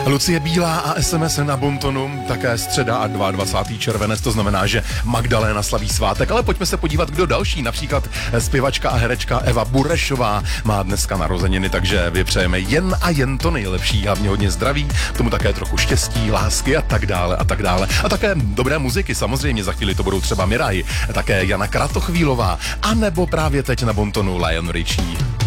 Lucie Bílá a SMS na Bontonu, také středa a 22. červenec, to znamená, že Magdaléna slaví svátek, ale pojďme se podívat, kdo další, například zpěvačka a herečka Eva Burešová má dneska narozeniny, takže vypřejeme jen a jen to nejlepší, hlavně hodně zdraví, k tomu také trochu štěstí, lásky a tak dále a tak dále. A také dobré muziky, samozřejmě za chvíli to budou třeba Miraj, také Jana Kratochvílová, anebo právě teď na Bontonu Lion Richie.